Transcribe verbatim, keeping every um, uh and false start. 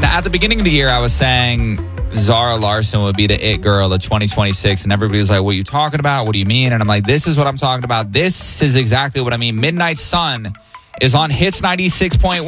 at the beginning of the year, I was saying Zara Larsson would be the it girl of twenty twenty-six, and everybody was like, what are you talking about? What do you mean? And I'm like, this is what I'm talking about. This is exactly what I mean. Midnight Sun is on Hits ninety-six point one.